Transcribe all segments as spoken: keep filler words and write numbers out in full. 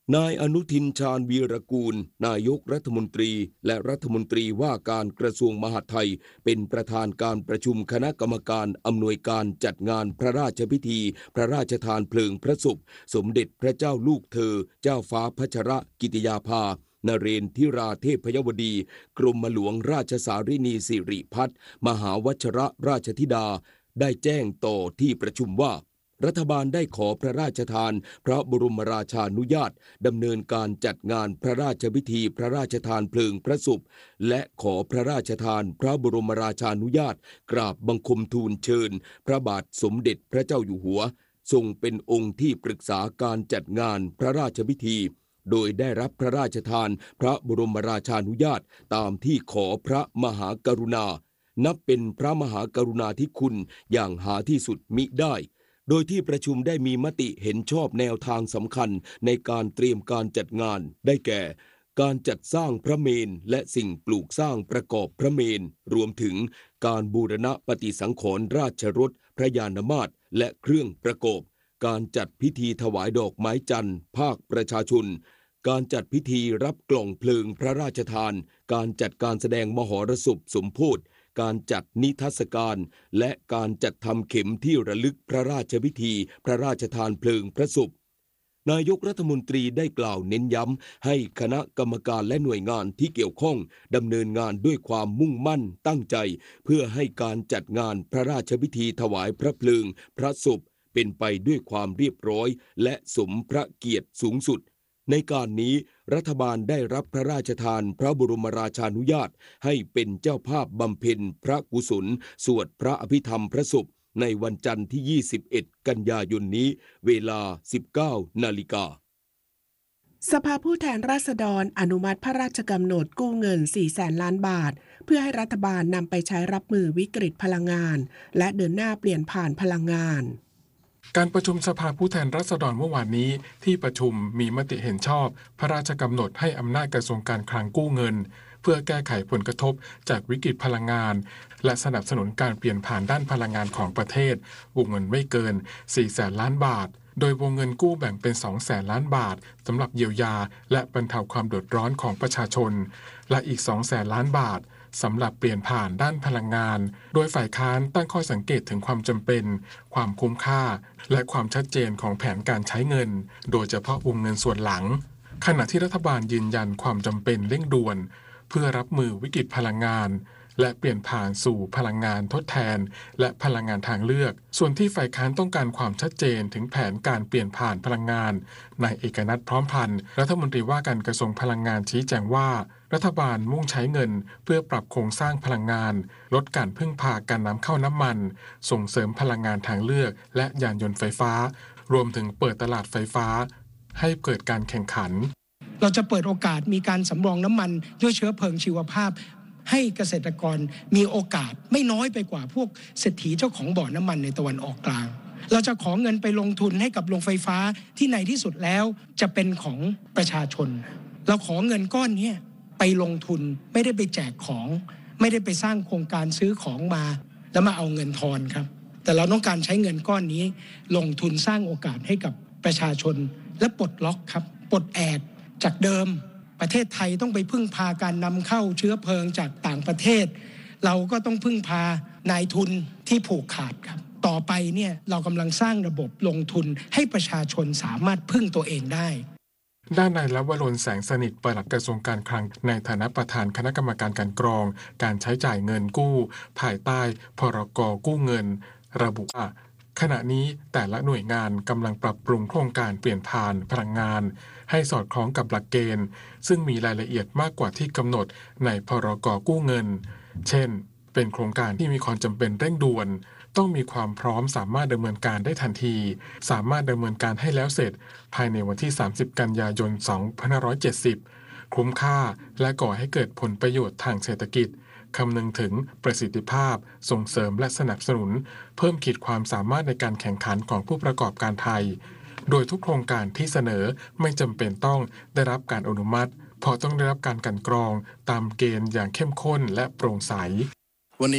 นายอนุทินชาญวีรกูลนายกรัฐมนตรีและรัฐมนตรีว่าการกระทรวงมหาดไทยเป็นประธานการประชุมคณะกรรมการอำนวยการจัดงานพระราชพิธีพระราชทานเพลิงพระศพสมเด็จพระเจ้าลูกเธอเจ้าฟ้าพัชรกิติยาภานเรนทิราเทพยวดีกรมหลวงราชสารินีสิริพัฒน์มหาวชรราชธิดาได้แจ้งต่อที่ประชุมว่ารัฐบาลได้ขอพระราชทานพระบรมราชานุญาตดำเนินการจัดงานพระราชพิธีพระราชทานเพลิงพระศพและขอพระราชทานพระบรมราชานุญาตกราบบังคมทูลเชิญพระบาทสมเด็จพระเจ้าอยู่หัวทรงเป็นองค์ที่ปรึกษาการจัดงานพระราชพิธีโดยได้รับพระราชทานพระบรมราชานุญาตตามที่ขอพระมหากรุณานับเป็นพระมหากรุณาธิคุณอย่างหาที่สุดมิได้โดยที่ประชุมได้มีมติเห็นชอบแนวทางสำคัญในการเตรียมการจัดงานได้แก่การจัดสร้างพระเมรุและสิ่งปลูกสร้างประกอบพระเมรุรวมถึงการบูรณะปฏิสังขรณ์ราชรถพระยานมาตรและเครื่องประกอบการจัดพิธีถวายดอกไม้จันทร์ภาคประชาชนการจัดพิธีรับกล่องเพลิงพระราชทานการจัดการแสดงมหรสพสมโภชการจัดนิทรรศการและการจัดทำเข็มที่ระลึกพระราชพิธีพระราชทานเพลิงพระศพนายกรัฐมนตรีได้กล่าวเน้นย้ำให้คณะกรรมการและหน่วยงานที่เกี่ยวข้องดำเนินงานด้วยความมุ่งมั่นตั้งใจเพื่อให้การจัดงานพระราชพิธีถวายพระเพลิงพระศพเป็นไปด้วยความเรียบร้อยและสมพระเกียรติสูงสุดในการนี้รัฐบาลได้รับพระราชทานพระบรมราชานุญาตให้เป็นเจ้าภาพบำเพ็ญพระกุศลสวดพระอภิธรรมพระศพในวันจันทร์ที่ยี่สิบเอ็ดกันยายนนี้เวลา สิบเก้านาฬิกาสภาผู้แทนราษฎรอนุมัติพระราชกำหนดกู้เงินสี่แสนล้านบาทเพื่อให้รัฐบาลนำไปใช้รับมือวิกฤตพลังงานและเดินหน้าเปลี่ยนผ่านพลังงานการประชุมสภาผู้แทนราษฎรเมื่อวานนี้ที่ประชุมมีมติเห็นชอบพระราชกำหนดให้อำนาจกระทรวงการคลังกู้เงินเพื่อแก้ไขผลกระทบจากวิกฤตพลังงานและสนับสนุนการเปลี่ยนผ่านด้านพลังงานของประเทศวงเงินไม่เกินสี่แสนล้านบาทโดยวงเงินกู้แบ่งเป็นสองแสนล้านบาทสำหรับเยียวยาและบรรเทาความเดือดร้อนของประชาชนและอีกสองแสนล้านบาทสำหรับเปลี่ยนผ่านด้านพลังงานโดยฝ่ายค้านตั้งข้อสังเกตถึงความจำเป็นความคุ้มค่าและความชัดเจนของแผนการใช้เงินโดยเฉพาะวงเงินส่วนหลังขณะที่รัฐบาลยืนยันความจำเป็นเร่งด่วนเพื่อรับมือวิกฤตพลังงานและเปลี่ยนผ่านสู่พลังงานทดแทนและพลังงานทางเลือกส่วนที่ฝ่ายค้านต้องการความชัดเจนถึงแผนการเปลี่ยนผ่านพลังงานนายเอกนัทพร้อมพันธ์รัฐมนตรีว่าการกระทรวงพลังงานชี้แจงว่ารัฐบาลมุ่งใช้เงินเพื่อปรับโครงสร้างพลังงานลดการพึ่งพาการนำเข้าน้ำมันส่งเสริมพลังงานทางเลือกและยานยนต์ไฟฟ้ารวมถึงเปิดตลาดไฟฟ้าให้เกิดการแข่งขันเราจะเปิดโอกาสมีการสำรองน้ำมันด้วยเชื้อเพลิงชีวภาพให้เกษตรกรมีโอกาสไม่น้อยไปกว่าพวกเศรษฐีเจ้าของบ่อน้ำมันในตะวันออกกลางเราจะขอเงินไปลงทุนให้กับโรงไฟฟ้าที่ในที่สุดแล้วจะเป็นของประชาชนเราขอเงินก้อนนี้ไปลงทุนไม่ได้ไปแจกของไม่ได้ไปสร้างโครงการซื้อของมาแล้วมาเอาเงินทอนครับแต่เราต้องการใช้เงินก้อนนี้ลงทุนสร้างโอกาสให้กับประชาชนและปลดล็อกครับปลดแอกจากเดิมประเทศไทยต้องไปพึ่งพาการนำเข้าเชื้อเพลิงจากต่างประเทศเราก็ต้องพึ่งพานายทุนที่ผูกขาดครับต่อไปเนี่ยเรากำลังสร้างระบบลงทุนให้ประชาชนสามารถพึ่งตัวเองได้ด้านนายลวรนแสงสนิทปลัดกระทรวงการคลังในฐานะประธานคณะกรรมการการกรองการใช้จ่ายเงินกู้ภายใต้พรก.กู้เงินระบุว่าขณะนี้แต่ละหน่วยงานกำลังปรับปรุงโครงการเปลี่ยนผ่านพลังงานให้สอดคล้องกับหลักเกณฑ์ซึ่งมีรายละเอียดมากกว่าที่กำหนดในพรก.กู้เงินเช่นเป็นโครงการที่มีความจำเป็นเร่งด่วนต้องมีความพร้อมสามารถดำเนินการได้ทันทีสามารถดำเนินการให้แล้วเสร็จภายในวันที่สามสิบกันยายนสองพันห้าร้อยเจ็ดสิบคุ้มค่าและก่อให้เกิดผลประโยชน์ทางเศรษฐกิจคำนึงถึงประสิทธิภาพส่งเสริมและสนับสนุนเพิ่มขีดความสามารถในการแข่งขันของผู้ประกอบการไทยโดยทุกโครงการที่เสนอไม่จำเป็นต้องได้รับการอนุมัติเพราะต้องได้รับการกลั่นกรองตามเกณฑ์อย่างเข้มข้นและโปร่งใสวันนี้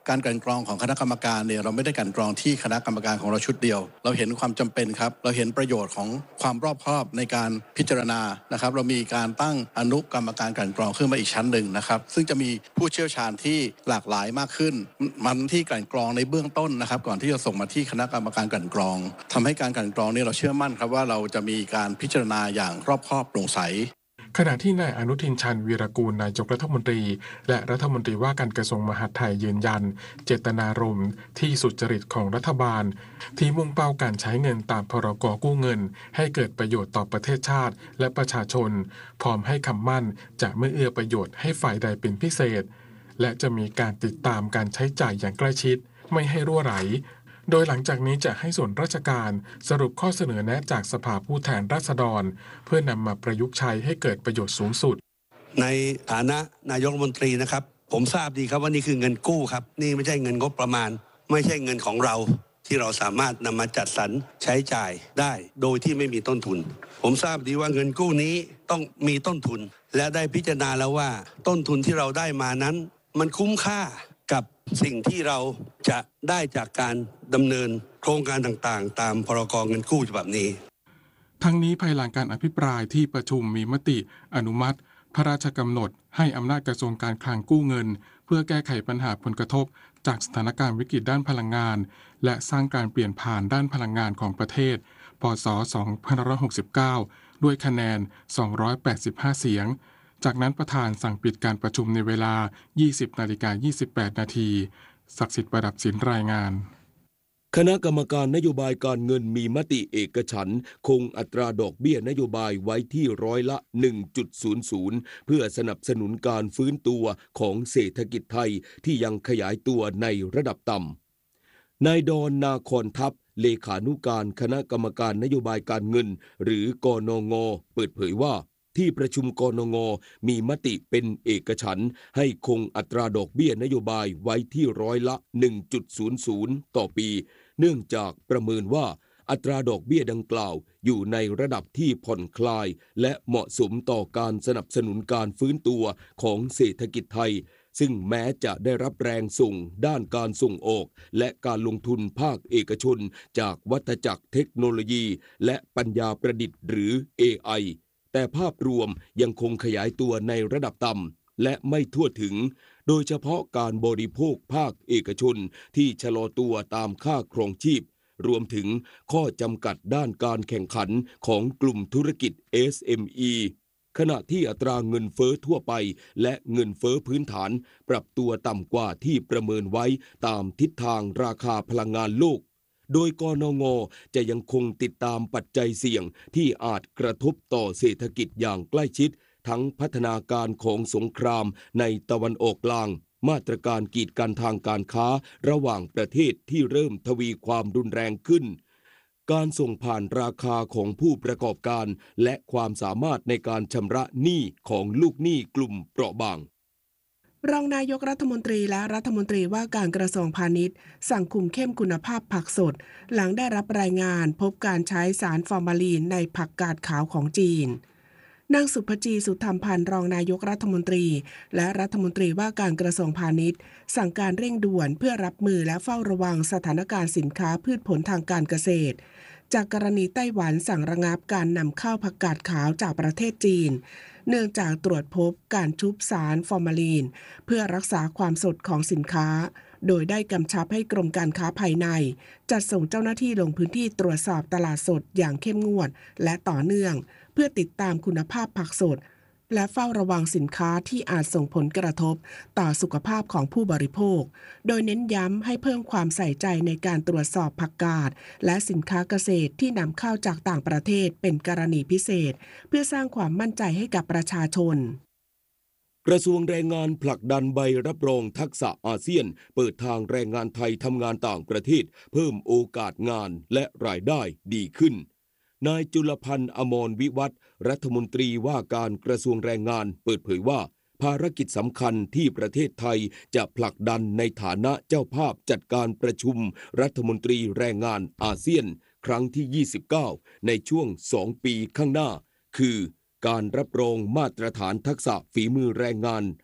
การกลั่นกรองของคณะกรรมการเนี่ยเราไม่ได้กลั่นกรองที่คณะกรรมการของเราชุดเดียวเราเห็นความจำเป็นครับเราเห็นประโยชน์ของความรอบคอบในการพิจารณานะครับเรามีการตั้งอนุกรรมการกลั่นกรองขึ้นมาอีกชั้นหนึ่งนะครับซึ่งจะมีผู้เชี่ยวชาญที่หลากหลายมากขึ้นมันที่กลั่นกรองในเบื้องต้นนะครับก่อนที่จะส่งมาที่คณะกรรมการกลั่นกรองทำให้การกลั่นกรองเนี่ยเราเชื่อมั่นครับว่าเราจะมีการพิจารณาอย่างรอบคอบโปร่งใสขณะที่นายอนุทินชาญวีรกูลนายกรัฐมนตรีและรัฐมนตรีว่าการกระทรวงมหาดไทยยืนยันเจตนารมณ์ที่สุจริตของรัฐบาลที่มุ่งเป้าการใช้เงินตามพรกกู้เงินให้เกิดประโยชน์ต่อประเทศชาติและประชาชนพร้อมให้คำมั่นจะไม่เอื้อประโยชน์ให้ฝ่ายใดเป็นพิเศษและจะมีการติดตามการใช้จ่ายอย่างใกล้ชิดไม่ให้รั่วไหลโดยหลังจากนี้จะให้ส่วนราชการสรุปข้อเสนอแนะจากสภาผู้แทนราษฎรเพื่อนำมาประยุกต์ใช้ให้เกิดประโยชน์สูงสุดในฐานะนายกรัฐมนตรีนะครับผมทราบดีครับว่านี่คือเงินกู้ครับนี่ไม่ใช่เงินงบประมาณไม่ใช่เงินของเราที่เราสามารถนำมาจัดสรรใช้จ่ายได้โดยที่ไม่มีต้นทุนผมทราบดีว่าเงินกู้นี้ต้องมีต้นทุนและได้พิจารณาแล้วว่าต้นทุนที่เราได้มานั้นมันคุ้มค่ากับสิ่งที่เราจะได้จากการดำเนินโครงการต่างๆตามพรกเงินกู้ฉบับนี้ทั้งนี้ภายหลังการอภิปรายที่ประชุมมีมติอนุมัติพระราชกำหนดให้อำนาจกระทรวงการคลังกู้เงินเพื่อแก้ไขปัญหาผลกระทบจากสถานการณ์วิกฤตด้านพลังงานและสร้างการเปลี่ยนผ่านด้านพลังงานของประเทศพ.ศ. สองพันห้าร้อยหกสิบเก้าด้วยคะแนนสองร้อยแปดสิบห้าเสียงจากนั้นประธานสั่งปิดการประชุมในเวลา ยี่สิบนาฬิกายี่สิบแปดนาทีศักดิ์สิทธิ์ประดับศิลป์รายงานคณะกรรมการนโยบายการเงินมีมติเอกฉันท์คงอัตราดอกเบี้ยนโยบายไว้ที่ร้อยละ หนึ่งจุดศูนย์ศูนย์ เพื่อสนับสนุนการฟื้นตัวของเศรษฐกิจไทยที่ยังขยายตัวในระดับต่ำนายดอนนาคอนทัพเลขานุการคณะกรรมการนโยบายการเงินหรือกนง.เปิดเผยว่าที่ประชุมกนง.มีมติเป็นเอกฉันท์ให้คงอัตราดอกเบี้ยนโยบายไว้ที่ร้อยละ หนึ่งจุดศูนย์ศูนย์ ต่อปีเนื่องจากประเมินว่าอัตราดอกเบี้ยดังกล่าวอยู่ในระดับที่ผ่อนคลายและเหมาะสมต่อการสนับสนุนการฟื้นตัวของเศรษฐกิจไทยซึ่งแม้จะได้รับแรงส่งด้านการส่งออกและการลงทุนภาคเอกชนจากวัฏจักรเทคโนโลยีและปัญญาประดิษฐ์หรือ เอ ไอแต่ภาพรวมยังคงขยายตัวในระดับต่ำและไม่ทั่วถึงโดยเฉพาะการบริโภคภาคเอกชนที่ชะลอตัวตามค่าครองชีพรวมถึงข้อจำกัดด้านการแข่งขันของกลุ่มธุรกิจ เอส เอ็ม อี ขณะที่อัตราเงินเฟ้อทั่วไปและเงินเฟ้อพื้นฐานปรับตัวต่ำกว่าที่ประเมินไว้ตามทิศทางราคาพลังงานโลกโดยกนง.จะยังคงติดตามปัจจัยเสี่ยงที่อาจกระทบต่อเศรษฐกิจอย่างใกล้ชิดทั้งพัฒนาการของสงครามในตะวันออกกลางมาตรการกีดกันทางการค้าระหว่างประเทศที่เริ่มทวีความรุนแรงขึ้นการส่งผ่านราคาของผู้ประกอบการและความสามารถในการชำระหนี้ของลูกหนี้กลุ่มเปราะบางรองนายกรัฐมนตรีและรัฐมนตรีว่าการกระทรวงพาณิชย์สั่งคุมเข้มคุณภาพผักสดหลังได้รับรายงานพบการใช้สารฟอร์มาลีนในผักกาดขาวของจีนนางสุภจีสุธรรมพันธ์รองนายกรัฐมนตรีและรัฐมนตรีว่าการกระทรวงพาณิชย์สั่งการเร่งด่วนเพื่อรับมือและเฝ้าระวังสถานการณ์สินค้าพืชผลทางการเกษตรจากกรณีไต้หวันสั่งระงับการนำเข้าผักกาดขาวจากประเทศจีนเนื่องจากตรวจพบการชุบสารฟอร์มาลีนเพื่อรักษาความสดของสินค้าโดยได้กำชับให้กรมการค้าภายในจัดส่งเจ้าหน้าที่ลงพื้นที่ตรวจสอบตลาดสดอย่างเข้มงวดและต่อเนื่องเพื่อติดตามคุณภาพผักสดและเฝ้าระวังสินค้าที่อาจส่งผลกระทบต่อสุขภาพของผู้บริโภคโดยเน้นย้ำให้เพิ่มความใส่ใจในการตรวจสอบผักกาดและสินค้าเกษตรที่นำเข้าจากต่างประเทศเป็นกรณีพิเศษเพื่อสร้างความมั่นใจให้กับประชาชนกระทรวงแรงงานผลักดันใบรับรองทักษะอาเซียนเปิดทางแรงงานไทยทำงานต่างประเทศเพิ่มโอกาสงานและรายได้ดีขึ้นนายจุลพันธ์อมรวิวัฒน์รัฐมนตรีว่าการกระทรวงแรงงานเปิดเผยว่าภารกิจสำคัญที่ประเทศไทยจะผลักดันในฐานะเจ้าภาพจัดการประชุมรัฐมนตรีแรงงานอาเซียนครั้งที่ยี่สิบเก้าในช่วงสองปีข้างหน้าคือการรับรองมาตรฐานทักษะฝีมือแรงงาน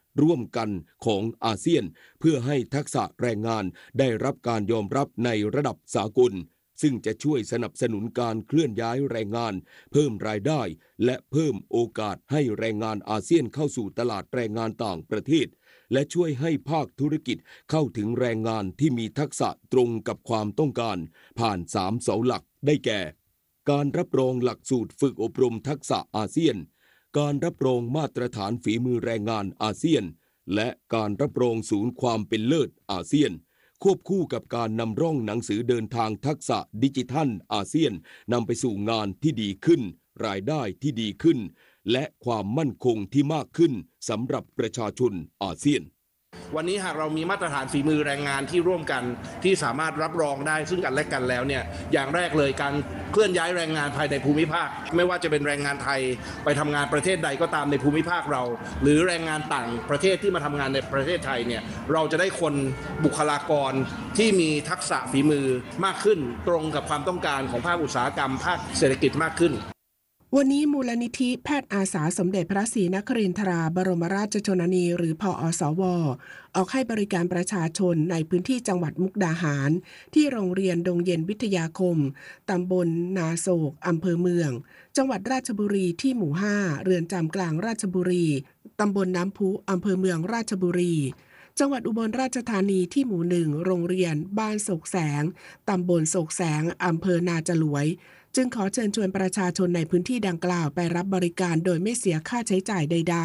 ร่วมกันของอาเซียนเพื่อให้ทักษะแรงงานได้รับการยอมรับในระดับสากลซึ่งจะช่วยสนับสนุนการเคลื่อนย้ายแรงงานเพิ่มรายได้และเพิ่มโอกาสให้แรงงานอาเซียนเข้าสู่ตลาดแรงงานต่างประเทศและช่วยให้ภาคธุรกิจเข้าถึงแรงงานที่มีทักษะตรงกับความต้องการผ่านสามเสาหลักได้แก่การรับรองหลักสูตรฝึกอบรมทักษะอาเซียนการรับรองมาตรฐานฝีมือแรงงานอาเซียนและการรับรองศูนย์ความเป็นเลิศอาเซียนควบคู่กับการนำร่องหนังสือเดินทางทักษะดิจิทัลอาเซียนนำไปสู่งานที่ดีขึ้นรายได้ที่ดีขึ้นและความมั่นคงที่มากขึ้นสำหรับประชาชนอาเซียนวันนี้หากเรามีมาตรฐานฝีมือแรงงานที่ร่วมกันที่สามารถรับรองได้ซึ่งกันและกันแล้วเนี่ยอย่างแรกเลยการเคลื่อนย้ายแรงงานภายในภูมิภาคไม่ว่าจะเป็นแรงงานไทยไปทำงานประเทศใดก็ตามในภูมิภาคเราหรือแรงงานต่างประเทศที่มาทำงานในประเทศไทยเนี่ยเราจะได้คนบุคลากรที่มีทักษะฝีมือมากขึ้นตรงกับความต้องการของภาคอุตสาหกรรมภาคเศรษฐกิจมากขึ้นวันนี้มูลนิธิแพทย์อาสาสมเด็จพระศรีนครินทราบรมราชชนนีหรือพอสวออกให้บริการประชาชนในพื้นที่จังหวัดมุกดาหารที่โรงเรียนดงเย็นวิทยาคมตำบลนาโศกอำเภอเมืองจังหวัดราชบุรีที่หมู่ห้าเรือนจำกลางราชบุรีตำบลน้ำพุอำเภอเมืองราชบุรีจังหวัดอุบลราชธานีที่หมู่หนึ่งโรงเรียนบ้านโศกแสงตำบลโศกแสงอำเภอนาจลวยจึงขอเชิญชวนประชาชนในพื้นที่ดังกล่าวไปรับบริการโดยไม่เสียค่าใช้จ่ายใด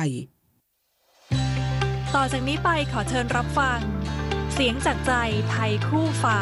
ๆต่อจากนี้ไปขอเชิญรับฟังเสียงจากใจไทยคู่ฟ้า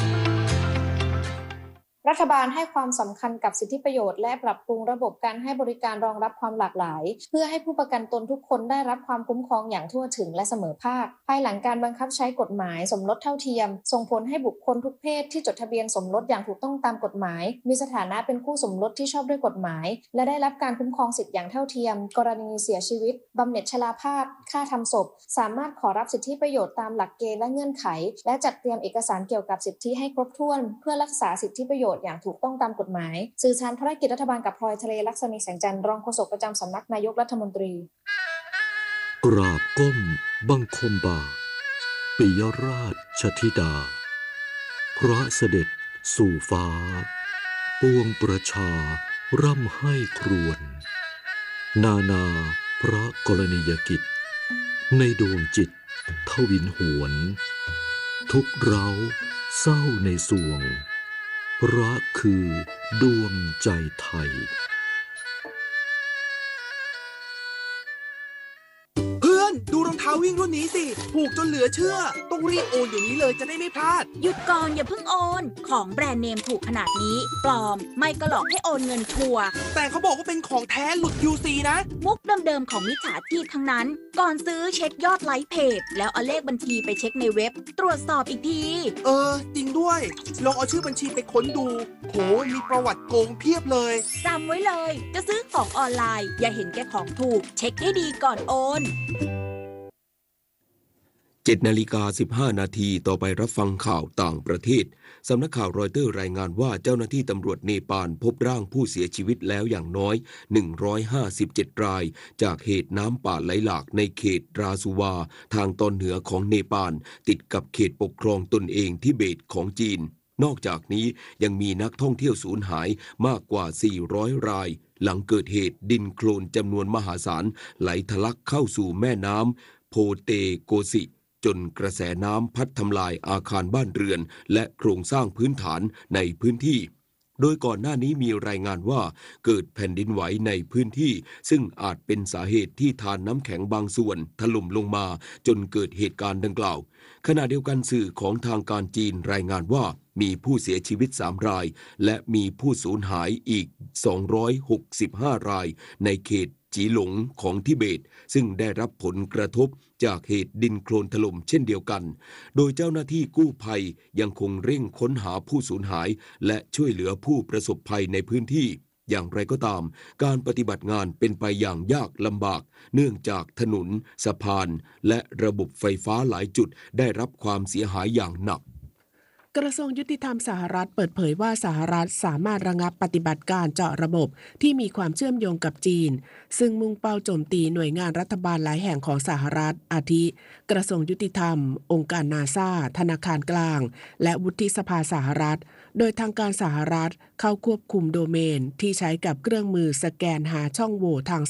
รัฐบาลให้ความสำคัญกับสิทธิประโยชน์และปรับปรุงระบบการให้บริการรองรับความหลากหลายเพื่อให้ผู้ประกันตนทุกคนได้รับความคุ้มครองอย่างทั่วถึงและเสมอภาคภายหลังการบังคับใช้กฎหมายสมรสเท่าเทียมส่งผลให้บุคคลทุกเพศที่จดทะเบียนสมรสอย่างถูกต้องตามกฎหมายมีสถานะเป็นคู่สมรสที่ชอบด้วยกฎหมายและได้รับการคุ้มครองสิทธิอย่างเท่าเทียมกรณีเสียชีวิตบำเหน็จชราภาพค่าทำศพสามารถขอรับสิทธิประโยชน์ตามหลักเกณฑ์และเงื่อนไขและจัดเตรียมเอกสารเกี่ยวกับสิทธิให้ครบถ้วนเพื่อรักษาสิทธิประโยชน์อย่างถูกต้องตามกฎหมายสื่อสารภารกิจรัฐบาลกับพลอยทะเลลักษมีแสงจันทร์รองโฆษกประจำสำนักนายกรัฐมนตรีกราบก้มบังคมบาทปิยราชธิดาพระเสด็จสู่ฟ้าปวงประชาร่ำให้ครวญนานาพระกรณียกิจในดวงจิตทวินหวนทุกเร้าเศร้าในสวงรักคือดวงใจไทยเพื่อนดูรองเท้าวิ่งรุ่นนี้สิถูกจนเหลือเชื่อต้องรีบโอนเดี๋ยวนี้เลยจะได้ไม่พลาดหยุดก่อนอย่าเพิ่งโอนของแบรนด์เนมถูกขนาดนี้ปลอมไม่ก็หลอกให้โอนเงินชัวร์แต่เขาบอกว่าเป็นของแท้หลุด ยู ซี นะมุกเดิมๆของมิจฉาชีพทั้งนั้นก่อนซื้อเช็คยอดไลค์เพจแล้วเอาเลขบัญชีไปเช็คในเว็บตรวจสอบอีกทีเออจริงด้วยลองเอาชื่อบัญชีไปค้นดูโหมีประวัติโกงเพียบเลยจำไว้เลยจะซื้อของออนไลน์อย่าเห็นแก่ของถูกเช็คให้ดีก่อนโอนเจ็ดนาฬิกาสิบห้านาทีต่อไปรับฟังข่าวต่างประเทศสำนักข่าวรอยเตอร์รายงานว่าเจ้าหน้าที่ตำรวจเนปาลพบร่างผู้เสียชีวิตแล้วอย่างน้อยหนึ่งร้อยห้าสิบเจ็ดรายจากเหตุน้ำป่าไหลหลากในเขตราซูวาทางตอนเหนือของเนปาลติดกับเขตปกครองตนเองทิเบตของจีนนอกจากนี้ยังมีนักท่องเที่ยวสูญหายมากกว่าสี่ร้อยรายหลังเกิดเหตุดินโคลนจำนวนมหาศาลไหลทะลักเข้าสู่แม่น้ำโพเตโกซิจนกระแสน้ำพัดทำลายอาคารบ้านเรือนและโครงสร้างพื้นฐานในพื้นที่โดยก่อนหน้านี้มีรายงานว่าเกิดแผ่นดินไหวในพื้นที่ซึ่งอาจเป็นสาเหตุที่ทานน้ำแข็งบางส่วนถล่มลงมาจนเกิดเหตุการณ์ดังกล่าวขณะเดียวกันสื่อของทางการจีนรายงานว่ามีผู้เสียชีวิตสามรายและมีผู้สูญหายอีกสองร้อยหกสิบห้ารายในเขตจีหลงของทิเบตซึ่งได้รับผลกระทบจากเหตุดินโคลนถล่มเช่นเดียวกันโดยเจ้าหน้าที่กู้ภัยยังคงเร่งค้นหาผู้สูญหายและช่วยเหลือผู้ประสบภัยในพื้นที่อย่างไรก็ตามการปฏิบัติงานเป็นไปอย่างยากลำบากเนื่องจากถนนสะพานและระบบไฟฟ้าหลายจุดได้รับความเสียหายอย่างหนักกระทรวงยุติธรรมสหรัฐเปิดเผยว่าสหรัฐสามารถระงับปฏิบัติการเจาะระบบที่มีความเชื่อมโยงกับจีนซึ่งมุ่งเป้าโจมตีหน่วยงานรัฐบาลหลายแห่งของสหรัฐอาทิกระทรวงยุติธรรมองค์การนาซาธนาคารกลางและวุฒิสภาสหรัฐโดยทางการสหรัฐเข้าควบคุมโดเมนที่ใช้กับเครื่องมือสแกนหาช่องโหว่ทาง